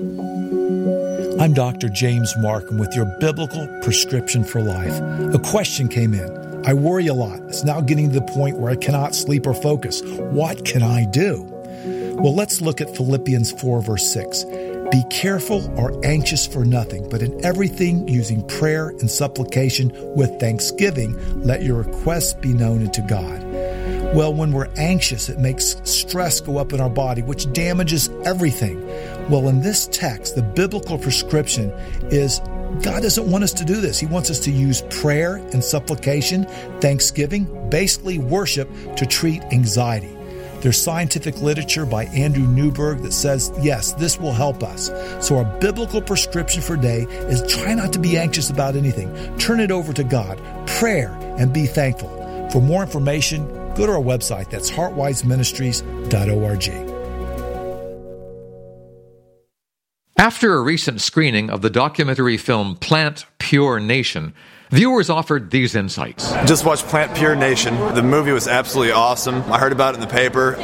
I'm Dr. James Markham with your Biblical Prescription for Life. A question came in. I worry a lot. It's now getting to the point where I cannot sleep or focus. What can I do? Well, let's look at Philippians 4, verse 6. Be careful or anxious for nothing, but in everything using prayer and supplication with thanksgiving, let your requests be known unto God. Well, when we're anxious, it makes stress go up in our body, which damages everything. Well, in this text, the biblical prescription is God doesn't want us to do this. He wants us to use prayer and supplication, thanksgiving, basically worship, to treat anxiety. There's scientific literature by Andrew Newberg that says, yes, this will help us. So our biblical prescription for today is try not to be anxious about anything. Turn it over to God, prayer, and be thankful. For more information, go to our website. That's heartwiseministries.org. After a recent screening of the documentary film Plant Pure Nation, viewers offered these insights. Just watched Plant Pure Nation. The movie was absolutely awesome. I heard about it in the paper.